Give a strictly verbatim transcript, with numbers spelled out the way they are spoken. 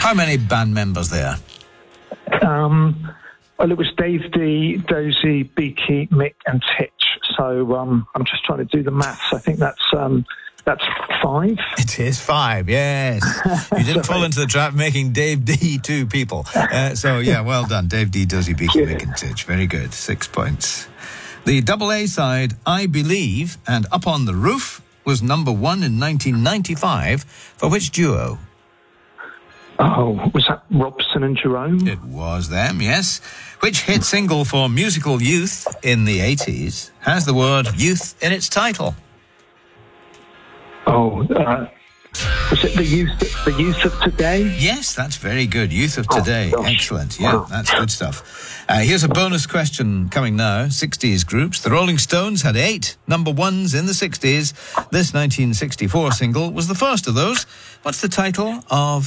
How many band members there? Um, well, it was Dave D, Dozy, Beaky, Mick and Titch. So um, I'm just trying to do the maths. I think that's um, that's five. It is five, yes. You didn't fall into the trap making Dave D two people. Uh, so, yeah, well done. Dave D, Dozy, Beaky, Mick and Titch. Very good. Six points. The double A side, I Believe, and Up on the Roof was number one in nineteen ninety-five. For which duo? Oh, was that Robson and Jerome? It was them, yes. Which hit single for musical youth in the eighties has the word youth in its title? Oh, uh, was it the youth, the youth of today? Yes, that's very good. Youth of today. Oh, excellent. Yeah, wow. That's good stuff. Uh, here's a bonus question coming now. sixties groups. The Rolling Stones had eight number ones in the sixties. This nineteen sixty-four single was the first of those. What's the title of